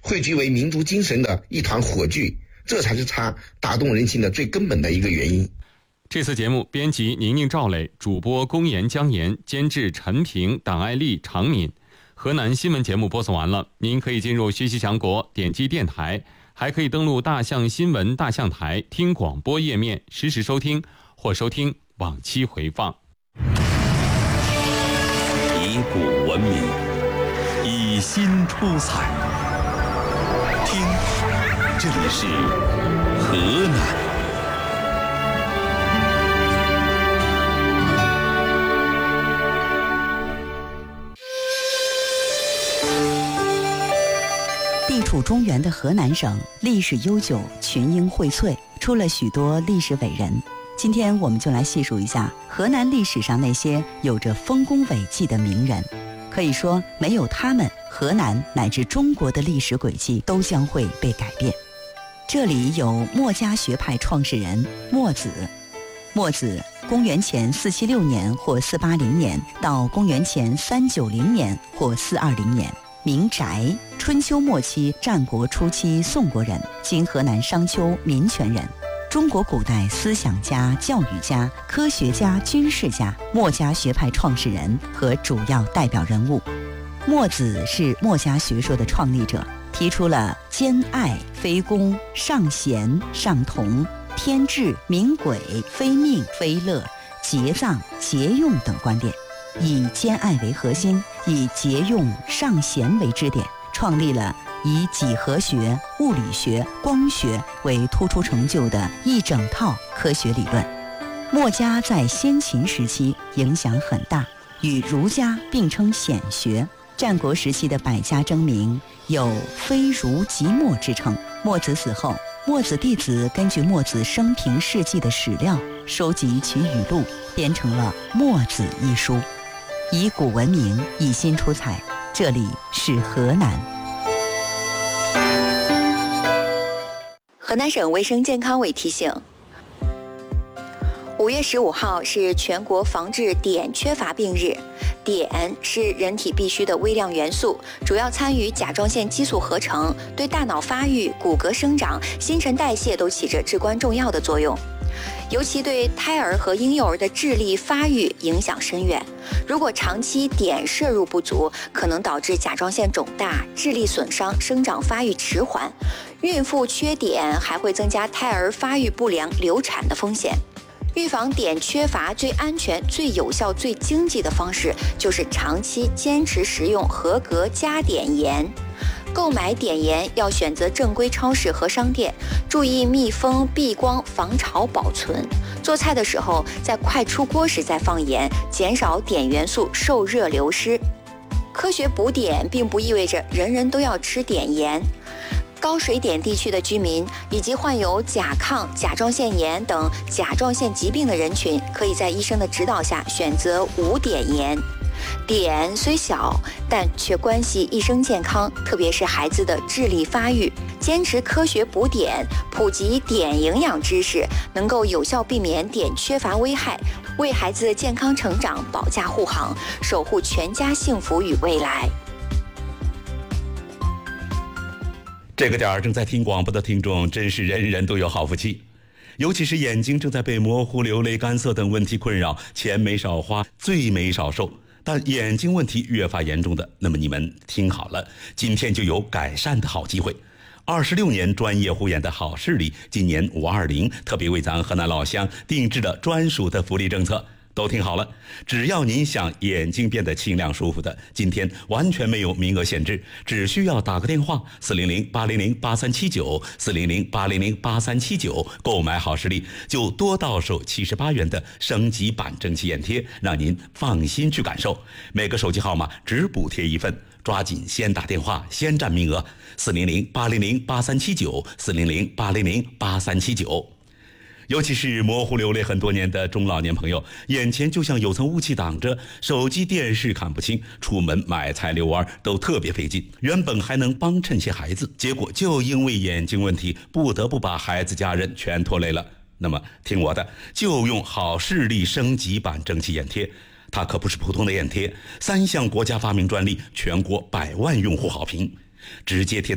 汇聚为民族精神的一团火炬，这才是它打动人心的最根本的一个原因。 这次节目编辑宁宁、赵磊，主播公岩、姜岩，监制陈平、党爱丽、常敏。河南新闻节目播送完了，您可以进入学习强国，点击电台，还可以登录大象新闻大象台听广播页面实时收听或收听往期回放。 以古文明，以新出彩。听，这里是河南。 地处中原的河南省历史悠久，群英荟萃，出了许多历史伟人。今天我们就来细数一下河南历史上那些有着丰功伟绩的名人。可以说，没有他们，河南乃至中国的历史轨迹都将会被改变。这里有墨家学派创始人墨子。墨子公元前476年或480年到公元前390年或420年，名翟，春秋末期、战国初期宋国人，今河南商丘民权人，中国古代思想家、教育家、科学家、军事家，墨家学派创始人和主要代表人物。墨子是墨家学说的创立者，提出了兼爱、非攻、尚贤、尚同、天志、明轨、非命、非乐、节葬、节用等观点，以兼爱为核心，以节用、尚贤为支点，创立了以几何学、物理学、光学为突出成就的一整套科学理论。墨家在先秦时期影响很大，与儒家并称显学。战国时期的百家争鸣有非儒即墨之称。墨子死后，墨子弟子根据墨子生平事迹的史料，收集其语录，编成了《墨子》一书。以古文明，以新出彩。这里是河南。 河南省卫生健康委提醒，5月15号是全国防治碘缺乏病日。碘是人体必需的微量元素，主要参与甲状腺激素合成，对大脑发育、骨骼生长、新陈代谢都起着至关重要的作用，尤其对胎儿和婴幼儿的智力发育影响深远。如果长期碘摄入不足，可能导致甲状腺肿大、智力损伤、生长发育迟缓。孕妇缺碘还会增加胎儿发育不良、流产的风险。预防碘缺乏最安全、最有效、最经济的方式，就是长期坚持食用合格加碘盐。购买碘盐要选择正规超市和商店，注意密封、避光、防潮保存。做菜的时候，在快出锅时再放盐，减少碘元素受热流失。科学补碘并不意味着人人都要吃碘盐。高水碘地区的居民以及患有甲亢、甲状腺炎等甲状腺疾病的人群，可以在医生的指导下选择无碘盐。碘虽小，但却关系一生健康，特别是孩子的智力发育。坚持科学补碘，普及碘营养知识，能够有效避免碘缺乏危害，为孩子健康成长保驾护航，守护全家幸福与未来。 这个点儿正在听广播的听众，真是人人都有好福气。尤其是眼睛正在被模糊、流泪、干涩等问题困扰，钱没少花，罪没少受，但眼睛问题越发严重的，那么你们听好了，今天就有改善的好机会。26年专业护眼的好视力，今年520特别为咱河南老乡定制了专属的福利政策。都听好了，只要您想眼睛变得清亮舒服的，今天完全没有名额限制，只需要打个电话400-800-8379 400-800-8379购买好视力，就多到手78元的升级版蒸汽眼贴，让您放心去感受。每个手机号码只补贴1份，抓紧先打电话，先占名额400-800-8379 400-800-8379。尤其是模糊流泪很多年的中老年朋友，眼前就像有层雾气挡着，手机电视看不清，出门买菜遛弯都特别费劲。原本还能帮衬些孩子，结果就因为眼睛问题，不得不把孩子家人全拖累了。那么听我的，就用好视力升级版蒸汽眼贴，它可不是普通的眼贴，3项国家发明专利，全国100万用户好评，直接贴